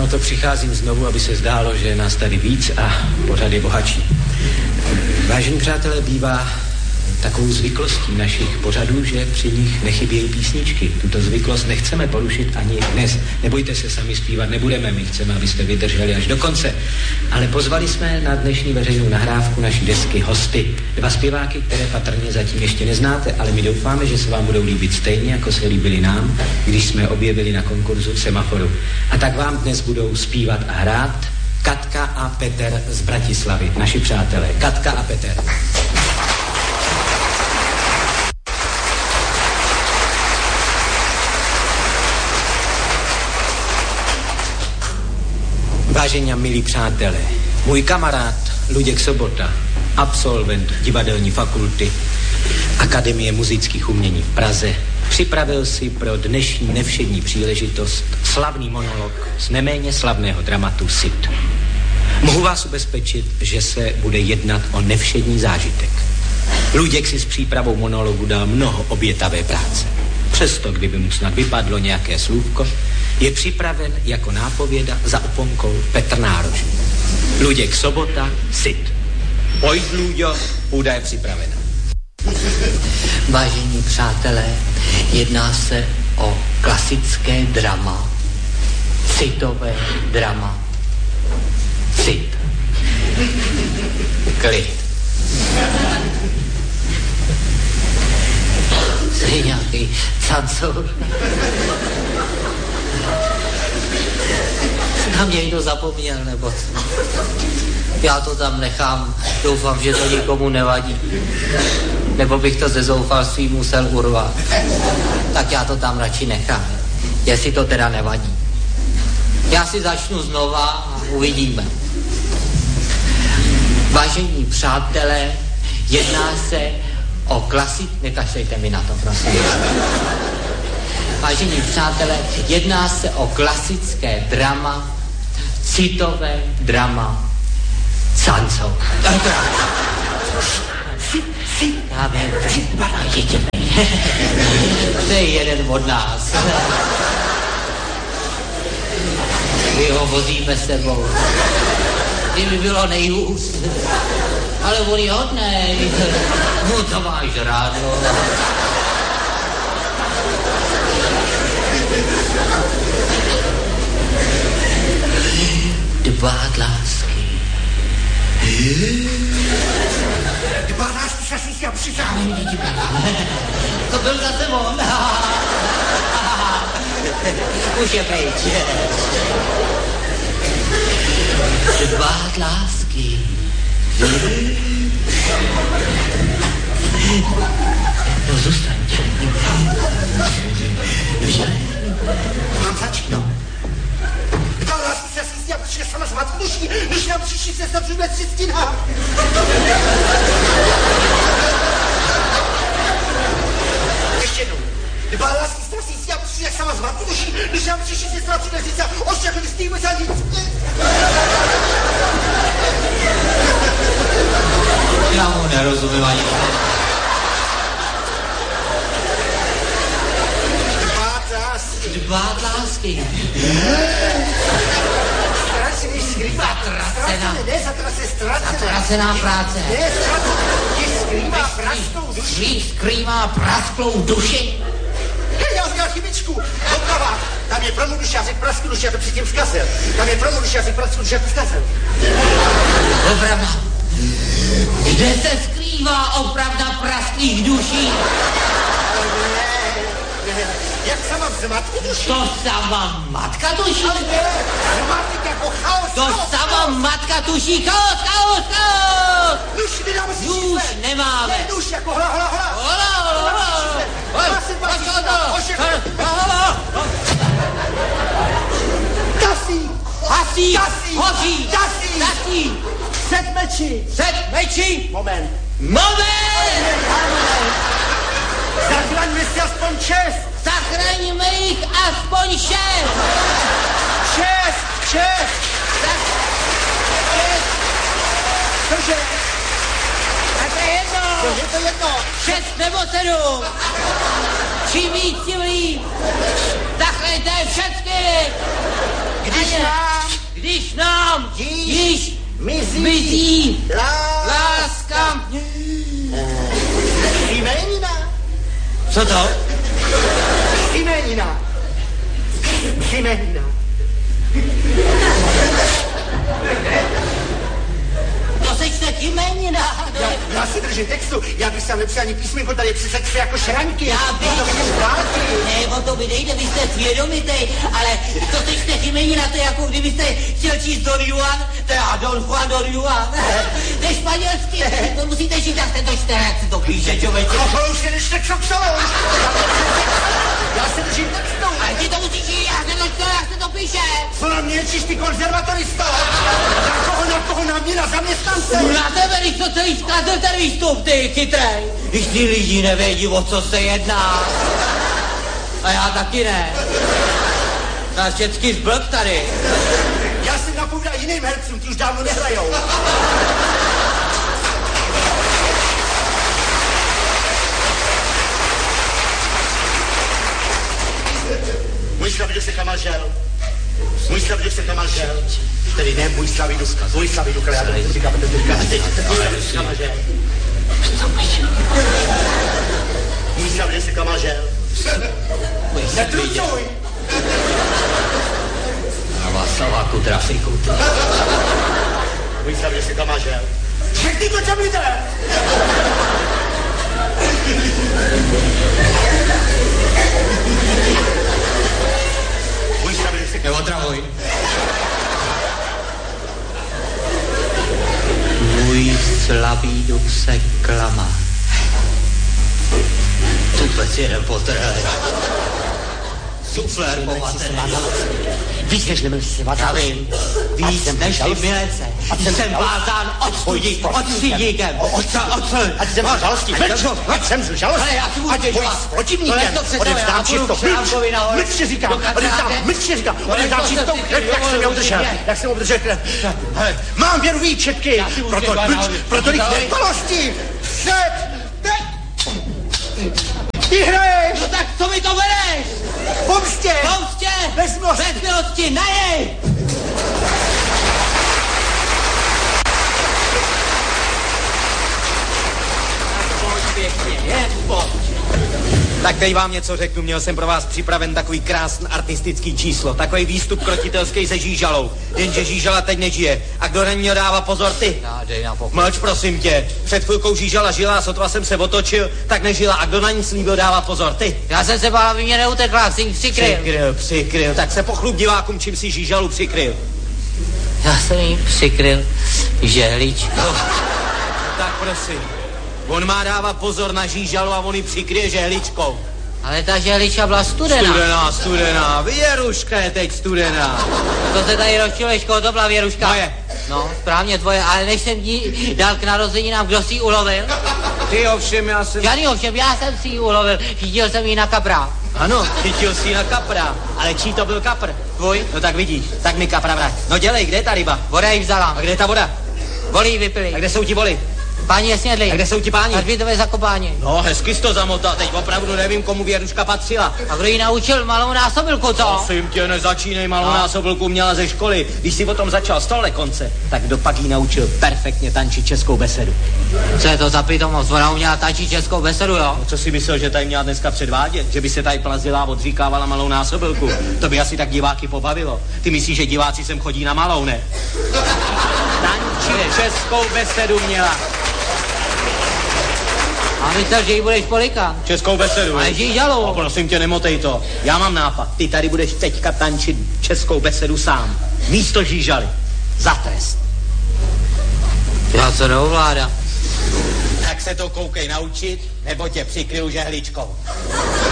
Proto přicházím znovu, aby se zdálo, že je nás tady víc a pořad je bohatší. Vážení přátelé, bývá takovou zvyklostí našich pořadů, že při nich nechybějí písničky. Tuto zvyklost nechceme porušit ani dnes. Nebojte se, sami zpívat nebudeme, my chceme, abyste vydrželi až do konce. Ale pozvali jsme na dnešní veřejnou nahrávku naší desky hosty. 2 zpěváky, které patrně zatím ještě neznáte, ale my doufáme, že se vám budou líbit stejně, jako se líbili nám, když jsme objevili na konkurzu v Semaforu. A tak vám dnes budou zpívat a hrát Katka a Petr z Bratislavy, naši přátelé. Katka a Petr. Vážení a milí přátelé, můj kamarád Luděk Sobota, absolvent divadelní fakulty Akademie muzických umění v Praze, připravil si pro dnešní nevšední příležitost slavný monolog z neméně slavného dramatu Cid. Mohu vás ubezpečit, že se bude jednat o nevšední zážitek. Luděk si s přípravou monologu dal mnoho obětavé práce. Přesto, kdyby mu snad vypadlo nějaké slůvko, je připraven jako nápověda za oponkou Petr Nárožný. Luděk Sobota, Cid. Pojď, Luďo, půda je připravena. Vážení přátelé, jedná se o klasické drama, citové drama. Cid. Klid. Jsi nějaký cancour. Na mě někdo zapomněl, nebo co? Já to tam nechám, doufám, že to nikomu nevadí. Nebo bych to ze zoufalství musel urvat. Tak já to tam radši nechám, jestli to teda nevadí. Já si začnu znova a uvidíme. Vážení přátelé, jedná se o nekašlejte mi na to, prosím. Vážení přátelé, jedná se o klasické drama, citové drama Cancov. To je jeden od nás. My ho vozíme sebou. Kdyby bylo nejhůř. Ale on je hodnej. No to máš rád, no. Dbát lásky. Dbát lásky, se si já přitáhnu. To byl zase on. Už je pryč. Dbát lásky. No zůstaň. Mám začínat. Dbát lásky, se si já přišel sama z matky duší, když nám přišli se zavřeme ciztina. Ještě jednou. Dbát lásky, se si já přišel sama z matky duší, když nám přišli se zavřeme ciztina. Oštěkli stýme za nic. Já mu nerozumím ani. Dbát lásky. Zatracená práce. Skrývá prasklou duši. Já udělal chybičku. Doprava. Tam je promu duši, já řekl prasklou duši, já to předtím zkazil. Tam je promu duši, já řekl prasklou duši, já to zkazil. Opravda. Kde se skrývá opravda prasklých duší? Jak sama vzmatku duši? To sama matka tuší? Ale ne, zmatek jako chaos. To sama matka tuší, chaos. Duši nedáme si Duš nemáme. Ne, duš jako hola. Tasí. Set meči. Moment. Zachraňme si aspoň 6. Zachraňme jich aspoň 6. 6. Cože? Tak to je jedno. Je to jedno. 6 nebo 7. Čím víc, tím líp. Zachraňte všechny. Když nás Již nám, již mizí láska. Jmenina. Co to? Jmenina. To sečte Jmenina. Já si držím textu, já bych se nepřijal ani písmenko, tady přesečte jako šranky. Já bych. To vidím dálky. Ne, o to vy nejde, vy jste svědomitej, ale to sečte Jmenina, to je jako kdybyste chtěl číst Don Juan, to je Don Juan Don Juan. To je španělsky, to musíte číst, tak se to čte, jak se to píše, člověče. A už je nešte co psalo. Já se držím textu. Ale ty to musíš jít, jak se to píše. Co na mě číš, ty konzervatoristo? Na koho na mě, na zaměstnance? Na tebe, když to celý zkazil ten výstup, ty chytrej. Když ty lidi nevědí, o co se jedná. A já taky ne. Nás všecky zblb tady. Já jsem napovídal jiným hercům, ty už dávno nehrajou. Můj Slavidu se kamažel. Tedy ne můj Slavidu, ale já to říkám, kamažel. Můj Slavidu se kamažel. Netrucuj! A Václaváku, trafiku. Můj Slavidu se kamažel. Řekni to, čem jde! Můj Slavidu se Neotravuj. Můj Slavídu se klama. Tupec jeden potrhej. Suflér povatený. Víc než nemilci, Vím, víc než ty milece. Jsem vázán odstřídíkem. Ať jsem žalostí, ať jsem žalostí. Ale já si můžu ať boj s protivníkem, odevzdám čisto. Mlč si říkám, odevzdám čisto, jak jsem obdržel krev. Mám věru výčetky, pro tolik nedbalosti. Ty hraješ! No tak co mi to bereš? Pomstě! Bezmilosti, najej! Tak teď vám něco řeknu, měl jsem pro vás připraven takový krásný artistický číslo, takový výstup krotitelský se Žížalou, jenže Žížala teď nežije. A kdo na něj dává pozor, ty? Mlč, prosím tě, před chvilkou Žížala žila a sotva jsem se otočil, tak nežila. A kdo na ní slíbil dávat pozor, ty? Já jsem se bál, aby mě neutekla, jsi ji Přikryl, tak se pochlup divákům, čím si Žížalu přikryl. Já jsem jí přikryl žehličkou. Tak prosím. On má dávat pozor na Žížalu a on ji přikryje žehličkou. Ale ta žehlička byla Studená. Věruška je teď studená. To se tady rozčilečko, to byla Věruška. Moje. No, správně tvoje, ale než jsem jí dal k narozeninám, kdo si ji ulovil? Ty ovšem, já jsem si ji ulovil, chytil jsem ji na kapra. Ano, chytil si ji na kapra, ale čí to byl kapr? Tvůj? No tak vidíš, tak mi kapra vrať. No dělej, kde je ta ryba? Voda jí vzala. A kde je ta voda? Voli jí vypili. A kde jsou ti voli? Páni je snědli. A kde jsou ti páni? Na hřbitově zakopáni. No, hezky jsi to zamotal, teď opravdu nevím, komu Věruška patřila. A kdo jí naučil malou násobilku, co? Prosím tě, nezačínej, malou násobilku měla ze školy. Když si o tom začal z tohle konce, tak kdo pak jí naučil perfektně tančit českou besedu. Co je to za pitomost? Ona uměla tančit českou besedu, jo? No, co si myslel, že tady měla dneska předvádět? Že by se tady plazila a odříkávala malou násobilku? To by asi tak diváky pobavilo. Ty myslíš, že diváci sem chodí na malou, ne? Tančit českou besedu měla. A myslel, že jí budeš polikat. Českou besedu. Ale Žížalu. No, prosím tě, nemotej to. Já mám nápad. Ty tady budeš teďka tančit českou besedu sám. Místo Žížaly. Za trest. Já to neovládám. Tak se to koukej naučit, nebo tě přikryju žehličkou.